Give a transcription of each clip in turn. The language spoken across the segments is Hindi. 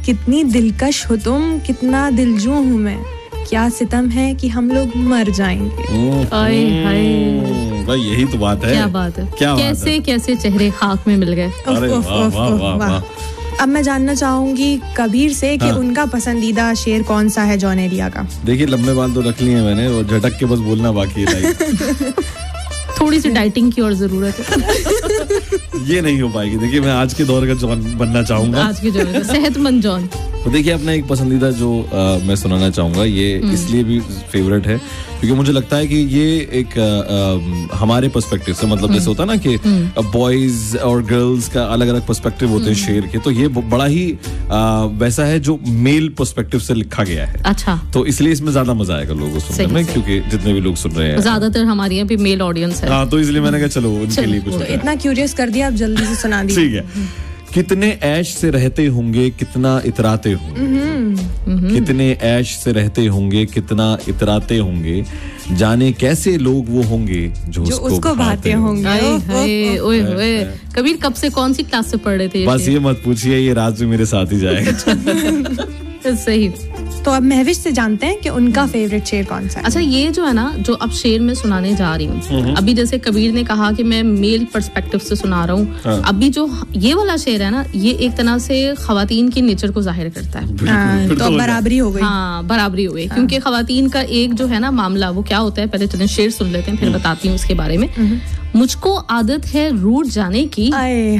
कितनी दिलकश हो तुम, कितना दिलजू हूँ मैं, क्या सितम है कि हम लोग मर जाएंगे। भाई यही तो बात है। क्या बात है, क्या कैसे बात है? कैसे चेहरे खाक में मिल गए। अरे वाह वाह वाह वाह। अब मैं जानना चाहूंगी कबीर से कि उनका पसंदीदा शेर कौन सा है जॉन एलिया का। देखिए लंबे बाल तो रख लिए हैं मैंने, और झटक के बस बोलना बाकी है। थोड़ी सी डाइटिंग की और जरूरत है। ये नहीं हो पाएगी। देखिए मैं आज के दौर का जॉन बनना चाहूंगा, आज के दौर का सेहतमंद जॉन। तो देखिए अपना एक पसंदीदा जो मैं सुनाना चाहूंगा, ये इसलिए भी फेवरेट है क्योंकि मुझे लगता है कि ये एक हमारे पर्सपेक्टिव से, मतलब जैसे होता है ना कि बॉयज और गर्ल्स का अलग अलग पर्सपेक्टिव होते हैं शेर के, तो ये बड़ा ही वैसा है जो मेल पर्सपेक्टिव से लिखा गया है। अच्छा, तो इसलिए इसमें ज्यादा मजा आएगा लोगों को सुनने में, क्योंकि जितने भी लोग सुन रहे हैं ज्यादातर हमारे यहाँ पे मेल ऑडियंस है। हाँ, तो इसलिए मैंने कहा चलो उनके लिए कुछ। तो इतना क्यूरियस कर दिया, अब जल्दी से सुना दिया। ठीक है। कितने ऐश से रहते होंगे, कितना इतराते होंगे, कितने ऐश से रहते होंगे, कितना इतराते होंगे, जाने कैसे लोग वो होंगे जो उसको भाते होंगे। ओए कबीर, कब से कौन सी क्लास से पढ़ रहे थे? बस ये मत पूछिए, ये रात में मेरे साथ ही जाएगा। सही। तो अब महविश से जानते हैं कि उनका फेवरेट शेर कौन सा है। अच्छा, ये जो है ना, जो अब शेर में सुनाने जा रही हूँ, अभी जैसे कबीर ने कहा कि मैं मेल पर्सपेक्टिव से सुना रहा हूँ, अभी जो ये वाला शेर है ना, ये एक तरह से खवातीन की नेचर को जाहिर करता है। तो बराबरी हो गई। हाँ, बराबरी हो गई, क्योंकि खवातीन का एक जो है ना मामला, वो क्या होता है, पहले चलें शेर सुन लेते हैं, फिर बताती हूँ उसके बारे में। मुझको आदत है रूठ जाने की,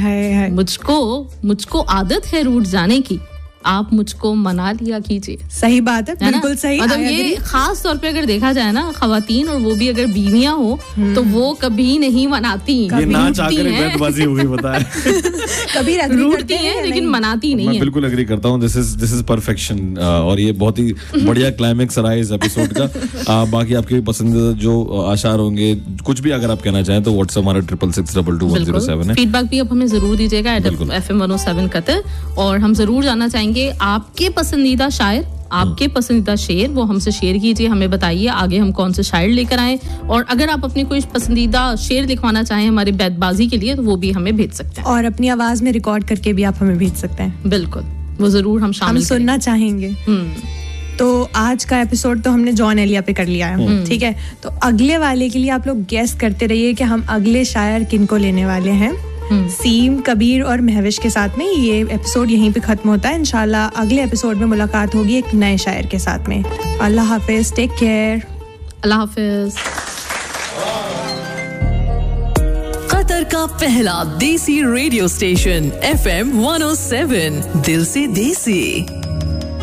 मुझको आदत है रूठ जाने की, आप मुझको मना लिया कीजिए। सही बात है, बिल्कुल सही। मतलब ये खास तौर पे अगर देखा जाए ना, खवातीन और वो भी अगर बीवियां हो तो वो कभी नहीं मनाती, ये ना चाहकर बैतबाजी हो गई, बताए। कभी रूठती हैं लेकिन मनाती नहीं है। मैं बिल्कुल एग्री करता हूँ। दिस इज परफेक्शन, और ये बहुत ही बढ़िया क्लाइमेक्स रहा है इस एपिसोड का। बाकी आपके पसंदीदा जो आशार होंगे, कुछ भी अगर आप कहना चाहें तो व्हाट्सएप हमारा 66622107 है। फीडबैक भी अब हमें जरूर दीजिएगा FM 107 कतर, और हम जरूर जानना चाहेंगे आपके पसंदीदा शायर, आपके पसंदीदा शेर, वो हमसे शेयर कीजिए, हमें बताइए आगे हम कौन से शायर लेकर आए। और अगर आप अपनी कोई पसंदीदा शेर लिखवाना चाहें हमारे बैतबाजी के लिए, तो वो भी हमें भेज सकते हैं, और अपनी आवाज में रिकॉर्ड करके भी आप हमें भेज सकते हैं। बिल्कुल, वो जरूर हम शामिल सुनना चाहेंगे। तो आज का एपिसोड तो हमने जॉन एलिया पे कर लिया है, ठीक है। तो अगले वाले के लिए आप लोग गेस करते रहिए कि हम अगले शायर किनको लेने वाले हैं। सीम, कबीर और महविश के साथ में ये एपिसोड यहीं पे खत्म होता है। इंशाल्लाह अगले एपिसोड में मुलाकात होगी एक नए शायर के साथ में। अल्लाह हाफिज, टेक केयर। अल्लाह हाफिज। कतर का पहला देसी रेडियो स्टेशन FM 107, दिल से देसी।